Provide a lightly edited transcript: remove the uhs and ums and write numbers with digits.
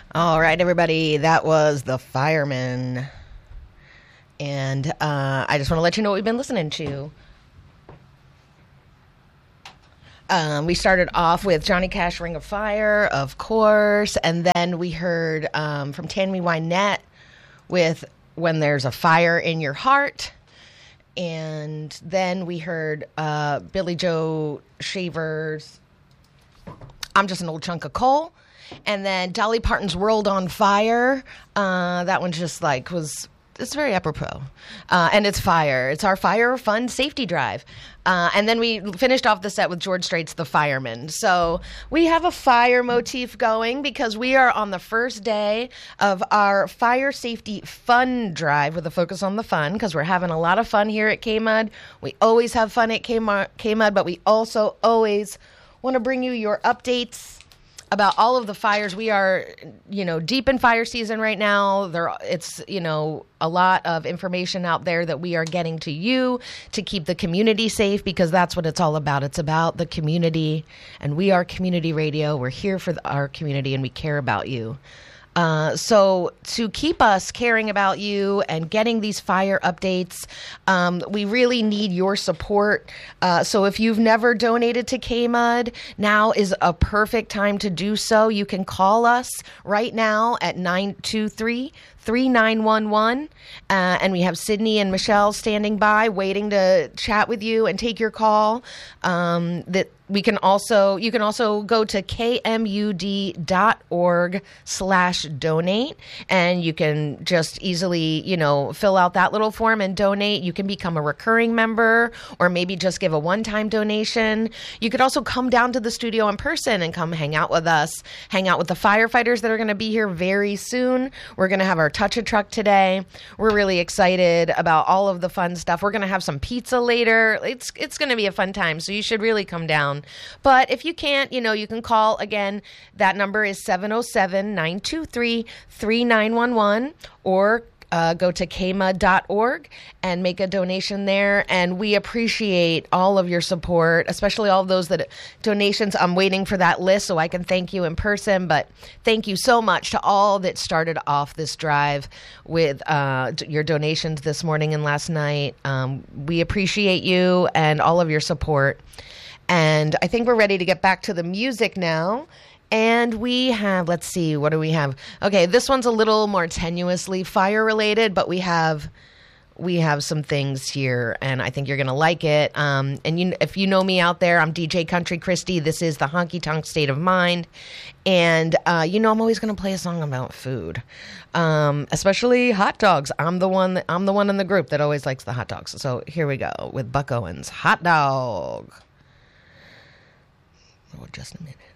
All right, everybody, that was The Fireman. And I just want to let you know what we've been listening to. We started off with Johnny Cash, Ring of Fire, of course. And then we heard from Tammy Wynette with When There's a Fire in Your Heart. And then we heard Billy Joe Shaver's I'm Just an Old Chunk of Coal. And then Dolly Parton's World on Fire. That one just it's very apropos. And it's fire. It's our fire fun safety drive. And then we finished off the set with George Strait's The Fireman. So we have a fire motif going because we are on the first day of our fire safety fun drive with a focus on the fun because we're having a lot of fun here at KMUD. We always have fun at KMUD, but we also always want to bring you your updates about all of the fires. We are, deep in fire season right now. It's a lot of information out there that we are getting to you to keep the community safe because that's what it's all about. It's about the community, and we are community radio. We're here for our community, and we care about you. So to keep us caring about you and getting these fire updates, we really need your support. So if you've never donated to KMUD, now is a perfect time to do so. You can call us right now at 923-3911. And we have Sydney and Michelle standing by waiting to chat with you and take your call. You can also go to kmud.org/donate, and you can just easily, fill out that little form and donate. You can become a recurring member or maybe just give a one-time donation. You could also come down to the studio in person and come hang out with us, hang out with the firefighters that are going to be here very soon. We're going to have our Touch a Truck today. We're really excited about all of the fun stuff. We're going to have some pizza later. It's going to be a fun time, so you should really come down. But if you can't, you can call again. That number is 707-923-3911 or go to kmud.org and make a donation there. And we appreciate all of your support, especially all of those donations. I'm waiting for that list so I can thank you in person. But thank you so much to all that started off this drive with your donations this morning and last night. We appreciate you and all of your support. And I think we're ready to get back to the music now. And we have, let's see, what do we have? Okay, this one's a little more tenuously fire related, but we have some things here, and I think you're going to like it. If you know me out there, I'm DJ Country Christy. This is the Honky Tonk State of Mind. And, I'm always going to play a song about food, especially hot dogs. I'm the one in the group that always likes the hot dogs. So here we go with Buck Owens, Hot Dog. Oh, just a minute.